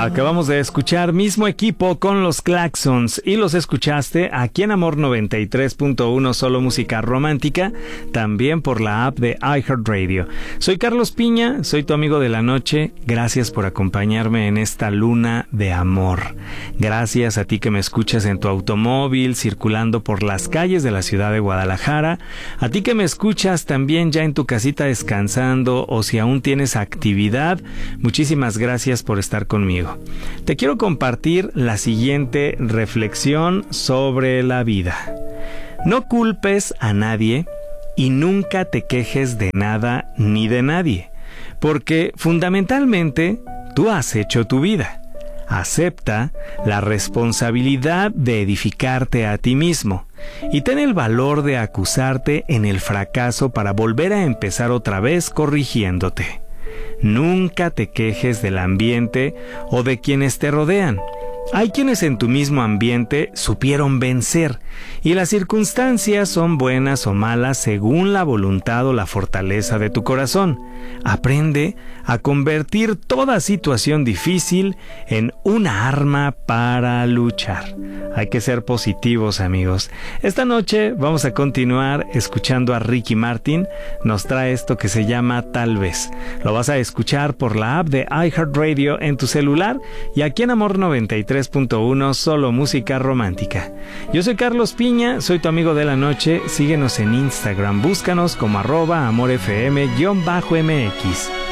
Acabamos de escuchar Mismo Equipo con los Claxons y los escuchaste aquí en Amor 93.1 Solo Música Romántica, también por la app de iHeartRadio. Soy Carlos Piña, soy tu amigo de la noche. Gracias por acompañarme en esta luna de amor. Gracias a ti que me escuchas en tu automóvil, circulando por las calles de la ciudad de Guadalajara. A ti que me escuchas también ya en tu casita descansando o si aún tienes actividad. Muchísimas gracias por estar conmigo. Te quiero compartir la siguiente reflexión sobre la vida. No culpes a nadie y nunca te quejes de nada ni de nadie, porque fundamentalmente tú has hecho tu vida. Acepta la responsabilidad de edificarte a ti mismo y ten el valor de acusarte en el fracaso para volver a empezar otra vez corrigiéndote. Nunca te quejes del ambiente o de quienes te rodean. Hay quienes en tu mismo ambiente supieron vencer y las circunstancias son buenas o malas según la voluntad o la fortaleza de tu corazón. Aprende a convertir toda situación difícil en una arma para luchar. Hay que ser positivos, amigos. Esta noche vamos a continuar escuchando a Ricky Martin. Nos trae esto que se llama Tal Vez. Lo vas a escuchar por la app de iHeartRadio en tu celular y aquí en Amor 93.1 Solo Música Romántica. Yo soy Carlos Piña, soy tu amigo de la noche. Síguenos en Instagram, búscanos como @amorfm_mx.